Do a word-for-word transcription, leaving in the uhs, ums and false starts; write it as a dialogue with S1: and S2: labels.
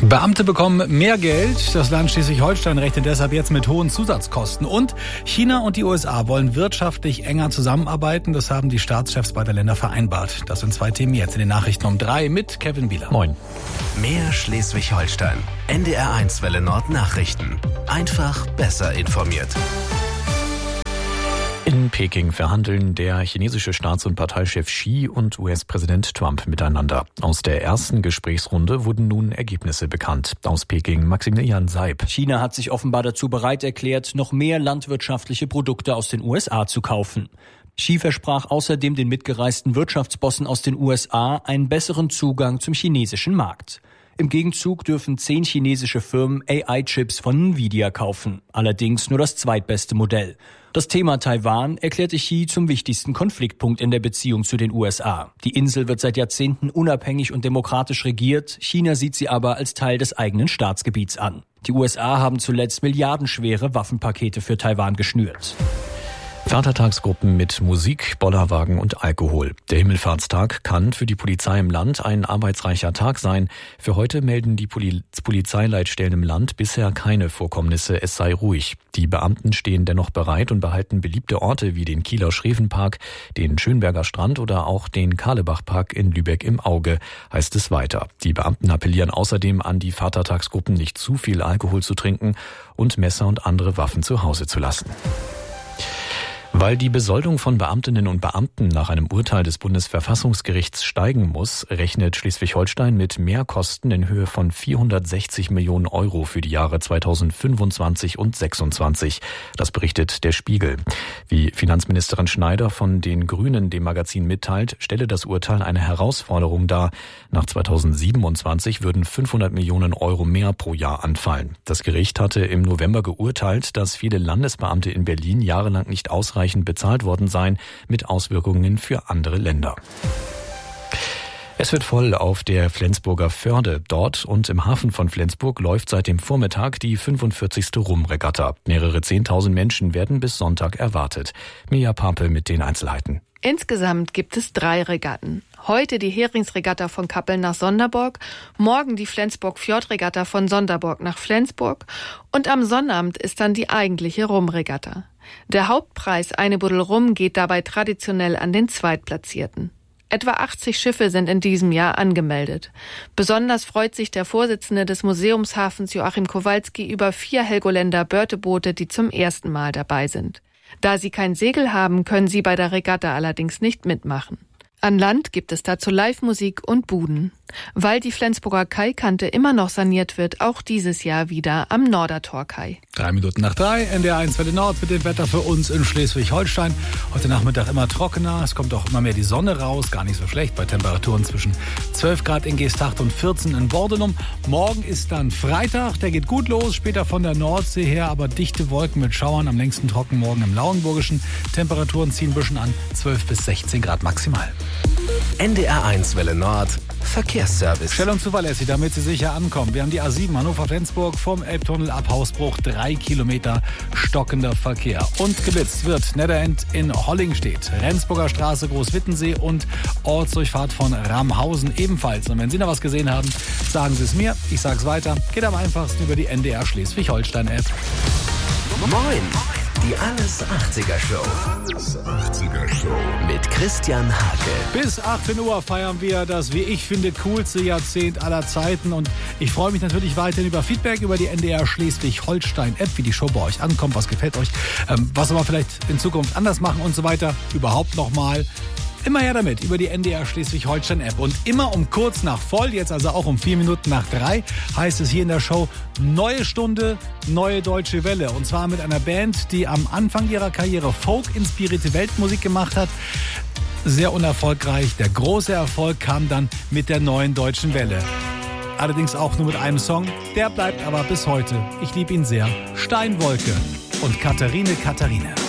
S1: Beamte bekommen mehr Geld. Das Land Schleswig-Holstein rechnet deshalb jetzt mit hohen Zusatzkosten. Und China und die U S A wollen wirtschaftlich enger zusammenarbeiten. Das haben die Staatschefs beider Länder vereinbart. Das sind zwei Themen jetzt in den Nachrichten um drei mit Kevin Bieler.
S2: Moin.
S3: Mehr Schleswig-Holstein. N D R eins Welle Nord Nachrichten. Einfach besser informiert.
S2: In Peking verhandeln der chinesische Staats- und Parteichef Xi und U S-Präsident Trump miteinander. Aus der ersten Gesprächsrunde wurden nun Ergebnisse bekannt. Aus Peking Maximilian Seib.
S4: China hat sich offenbar dazu bereit erklärt, noch mehr landwirtschaftliche Produkte aus den U S A zu kaufen. Xi versprach außerdem den mitgereisten Wirtschaftsbossen aus den U S A einen besseren Zugang zum chinesischen Markt. Im Gegenzug dürfen zehn chinesische Firmen A I-Chips von Nvidia kaufen. Allerdings nur das zweitbeste Modell. Das Thema Taiwan erklärte Xi zum wichtigsten Konfliktpunkt in der Beziehung zu den U S A. Die Insel wird seit Jahrzehnten unabhängig und demokratisch regiert. China sieht sie aber als Teil des eigenen Staatsgebiets an. Die U S A haben zuletzt milliardenschwere Waffenpakete für Taiwan geschnürt.
S2: Vatertagsgruppen mit Musik, Bollerwagen und Alkohol. Der Himmelfahrtstag kann für die Polizei im Land ein arbeitsreicher Tag sein. Für heute melden die Poli- Polizeileitstellen im Land bisher keine Vorkommnisse, es sei ruhig. Die Beamten stehen dennoch bereit und behalten beliebte Orte wie den Kieler Schrevenpark, den Schönberger Strand oder auch den Karlebachpark in Lübeck im Auge, heißt es weiter. Die Beamten appellieren außerdem an die Vatertagsgruppen, nicht zu viel Alkohol zu trinken und Messer und andere Waffen zu Hause zu lassen. Weil die Besoldung von Beamtinnen und Beamten nach einem Urteil des Bundesverfassungsgerichts steigen muss, rechnet Schleswig-Holstein mit Mehrkosten in Höhe von vierhundertsechzig Millionen Euro für die Jahre zweitausendfünfundzwanzig und sechsundzwanzig. Das berichtet der Spiegel. Wie Finanzministerin Schneider von den Grünen dem Magazin mitteilt, stelle das Urteil eine Herausforderung dar. Nach zweitausendsiebenundzwanzig würden fünfhundert Millionen Euro mehr pro Jahr anfallen. Das Gericht hatte im November geurteilt, dass viele Landesbeamte in Berlin jahrelang nicht ausreichend bezahlt worden seien, mit Auswirkungen für andere Länder. Es wird voll auf der Flensburger Förde. Dort und im Hafen von Flensburg läuft seit dem Vormittag die fünfundvierzigste Rumregatta. Mehrere zehntausend Menschen werden bis Sonntag erwartet. Mia Pape mit den Einzelheiten.
S5: Insgesamt gibt es drei Regatten. Heute die Heringsregatta von Kappeln nach Sonderborg, morgen die Flensburg-Fjordregatta von Sonderborg nach Flensburg und am Sonnabend ist dann die eigentliche Rumregatta. Der Hauptpreis eine Buddel Rum geht dabei traditionell an den Zweitplatzierten. Etwa achtzig Schiffe sind in diesem Jahr angemeldet. Besonders freut sich der Vorsitzende des Museumshafens Joachim Kowalski über vier Helgoländer Börteboote, die zum ersten Mal dabei sind. Da sie kein Segel haben, können sie bei der Regatta allerdings nicht mitmachen. An Land gibt es dazu Live-Musik und Buden. Weil die Flensburger Kaikante immer noch saniert wird, auch dieses Jahr wieder am Nordertorkai.
S1: Drei Minuten nach drei, N D R eins Welle Nord mit dem Wetter für uns in Schleswig-Holstein. Heute Nachmittag immer trockener, es kommt auch immer mehr die Sonne raus, gar nicht so schlecht, bei Temperaturen zwischen zwölf Grad in Geesthacht und vierzehn in Bordelum. Morgen ist dann Freitag, der geht gut los, später von der Nordsee her, aber dichte Wolken mit Schauern, am längsten trocken morgen im Lauenburgischen. Temperaturen ziehen ein bisschen an, zwölf bis sechzehn Grad maximal.
S3: N D R eins Welle Nord Verkehrsservice.
S1: Schnell und zuverlässig, damit Sie sicher ankommen. Wir haben die A sieben Hannover-Flensburg vom Elbtunnel ab Hausbruch. Drei Kilometer stockender Verkehr. Und geblitzt wird Netterend in Hollingstedt, Rendsburger Straße, Großwittensee und Ortsdurchfahrt von Ramhausen ebenfalls. Und wenn Sie noch was gesehen haben, sagen Sie es mir. Ich sage es weiter. Geht am einfachsten über die N D R Schleswig-Holstein-App.
S3: Moin! Die Alles achtziger Show. Alles achtziger Show. Mit Christian Hake.
S1: Bis achtzehn Uhr feiern wir das, wie ich finde, coolste Jahrzehnt aller Zeiten. Und ich freue mich natürlich weiterhin über Feedback über die N D R Schleswig-Holstein-App, wie die Show bei euch ankommt, was gefällt euch, ähm, was wir vielleicht in Zukunft anders machen und so weiter. Überhaupt nochmal. Immer her damit über die N D R Schleswig-Holstein-App. Und immer um kurz nach voll, jetzt also auch um vier Minuten nach drei, heißt es hier in der Show Neue Stunde, neue deutsche Welle. Und zwar mit einer Band, die am Anfang ihrer Karriere Folk-inspirierte Weltmusik gemacht hat. Sehr unerfolgreich. Der große Erfolg kam dann mit der neuen deutschen Welle. Allerdings auch nur mit einem Song. Der bleibt aber bis heute. Ich liebe ihn sehr. Steinwolke und Katharine Katharine.